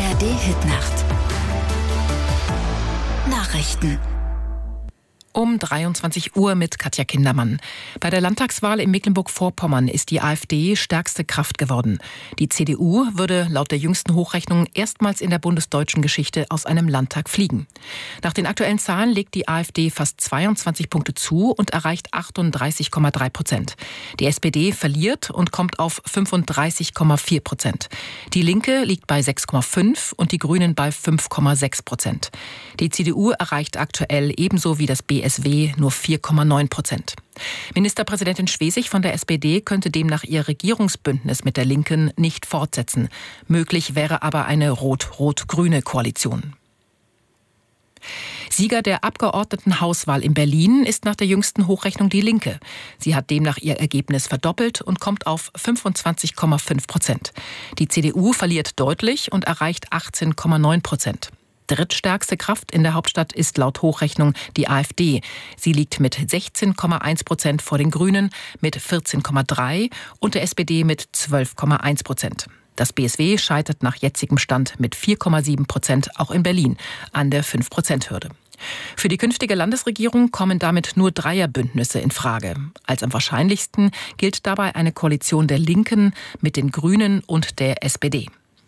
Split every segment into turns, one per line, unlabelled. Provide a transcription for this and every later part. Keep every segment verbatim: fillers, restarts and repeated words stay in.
R D-Hitnacht. Nachrichten.
Um dreiundzwanzig Uhr mit Katja Kindermann. Bei der Landtagswahl in Mecklenburg-Vorpommern ist die AfD stärkste Kraft geworden. Die C D U würde laut der jüngsten Hochrechnung erstmals in der bundesdeutschen Geschichte aus einem Landtag fliegen. Nach den aktuellen Zahlen legt die AfD fast zweiundzwanzig Punkte zu und erreicht achtunddreißig Komma drei Prozent. Die S P D verliert und kommt auf fünfunddreißig Komma vier Prozent. Die Linke liegt bei sechs Komma fünf und die Grünen bei fünf Komma sechs Prozent. Die C D U erreicht aktuell ebenso wie das B S W nur vier Komma neun Prozent. Ministerpräsidentin Schwesig von der S P D könnte demnach ihr Regierungsbündnis mit der Linken nicht fortsetzen. Möglich wäre aber eine rot-rot-grüne Koalition. Sieger der Abgeordnetenhauswahl in Berlin ist nach der jüngsten Hochrechnung die Linke. Sie hat demnach ihr Ergebnis verdoppelt und kommt auf fünfundzwanzig Komma fünf Prozent. Die C D U verliert deutlich und erreicht achtzehn Komma neun Prozent. Drittstärkste Kraft in der Hauptstadt ist laut Hochrechnung die AfD. Sie liegt mit sechzehn Komma eins Prozent vor den Grünen, mit vierzehn Komma drei und der S P D mit zwölf Komma eins Prozent. Das B S W scheitert nach jetzigem Stand mit vier Komma sieben Prozent auch in Berlin an der fünf Prozent Hürde. Für die künftige Landesregierung kommen damit nur Dreierbündnisse in Frage. Als am wahrscheinlichsten gilt dabei eine Koalition der Linken mit den Grünen und der S P D.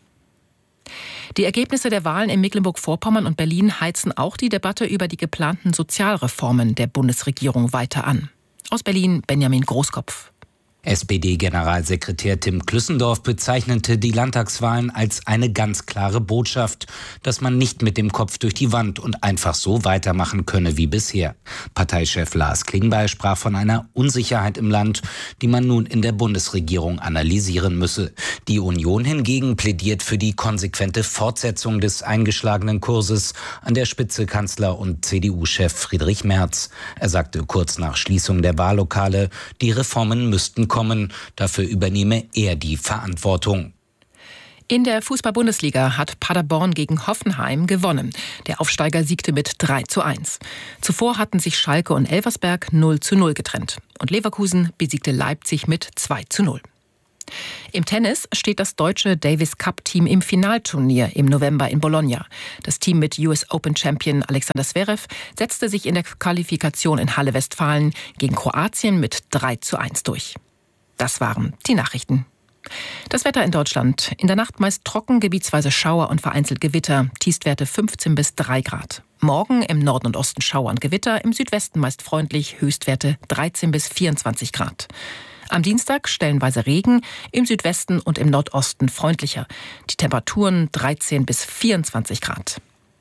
Die Ergebnisse der Wahlen in Mecklenburg-Vorpommern und Berlin heizen auch die Debatte über die geplanten Sozialreformen der Bundesregierung weiter an. Aus Berlin Benjamin Großkopf.
S P D-Generalsekretär Tim Klüssendorf bezeichnete die Landtagswahlen als eine ganz klare Botschaft, dass man nicht mit dem Kopf durch die Wand und einfach so weitermachen könne wie bisher. Parteichef Lars Klingbeil sprach von einer Unsicherheit im Land, die man nun in der Bundesregierung analysieren müsse. Die Union hingegen plädiert für die konsequente Fortsetzung des eingeschlagenen Kurses, an der Spitze Kanzler und C D U-Chef Friedrich Merz. Er sagte kurz nach Schließung der Wahllokale, die Reformen müssten kommen. Dafür übernehme er die Verantwortung.
In der Fußball-Bundesliga hat Paderborn gegen Hoffenheim gewonnen. Der Aufsteiger siegte mit drei zu eins. Zuvor hatten sich Schalke und Elversberg null zu null getrennt. Und Leverkusen besiegte Leipzig mit zwei zu null. Im Tennis steht das deutsche Davis-Cup-Team im Finalturnier im November in Bologna. Das Team mit U S Open-Champion Alexander Zverev setzte sich in der Qualifikation in Halle Westfalen gegen Kroatien mit drei zu eins durch. Das waren die Nachrichten. Das Wetter in Deutschland. In der Nacht meist trocken, gebietsweise Schauer und vereinzelt Gewitter. Tiefstwerte fünfzehn bis drei Grad. Morgen im Norden und Osten Schauer und Gewitter, im Südwesten meist freundlich, Höchstwerte dreizehn bis vierundzwanzig Grad. Am Dienstag stellenweise Regen, im Südwesten und im Nordosten freundlicher. Die Temperaturen dreizehn bis vierundzwanzig Grad.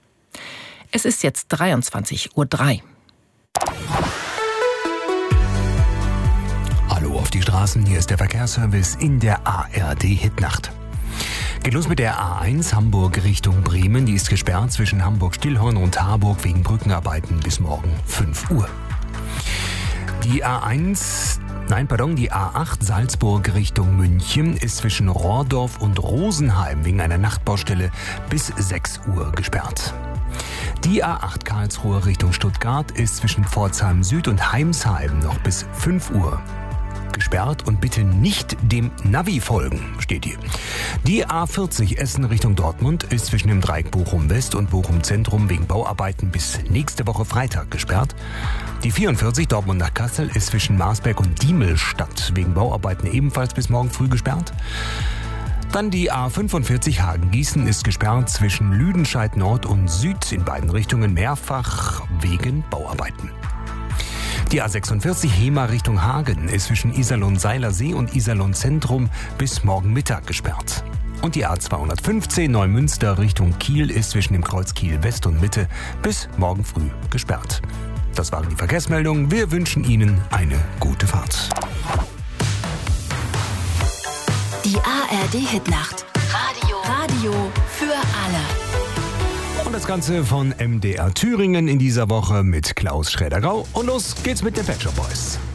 Es ist jetzt dreiundzwanzig Uhr drei.
Hallo auf die Straßen, hier ist der Verkehrsservice in der A R D-Hitnacht. Geht los mit der A eins Hamburg Richtung Bremen. Die ist gesperrt zwischen Hamburg-Stillhorn und Harburg wegen Brückenarbeiten bis morgen fünf Uhr. Die A eins, nein, pardon, die A acht Salzburg Richtung München ist zwischen Rohrdorf und Rosenheim wegen einer Nachtbaustelle bis sechs Uhr gesperrt. Die A acht Karlsruhe Richtung Stuttgart ist zwischen Pforzheim Süd und Heimsheim noch bis fünf Uhr gesperrt und bitte nicht dem Navi folgen, steht hier. Die A vierzig Essen Richtung Dortmund ist zwischen dem Dreieck Bochum West und Bochum Zentrum wegen Bauarbeiten bis nächste Woche Freitag gesperrt. Die vierundvierzig Dortmund nach Kassel ist zwischen Marsberg und Diemelstadt wegen Bauarbeiten ebenfalls bis morgen früh gesperrt. Dann die A fünfundvierzig Hagen-Gießen ist gesperrt zwischen Lüdenscheid Nord und Süd in beiden Richtungen mehrfach wegen Bauarbeiten. Die A sechsundvierzig Hemer Richtung Hagen ist zwischen Iserlohn-Seilersee und Iserlohn-Zentrum bis morgen Mittag gesperrt. Und die A zweihundertfünfzehn Neumünster Richtung Kiel ist zwischen dem Kreuz Kiel West und Mitte bis morgen früh gesperrt. Das waren die Verkehrsmeldungen. Wir wünschen Ihnen eine gute Fahrt.
Die A R D-Hitnacht. Radio. Radio für alle.
Und das Ganze von M D R Thüringen in dieser Woche mit Klaus Schräder-Grau. Und los geht's mit den Pet Shop Boys.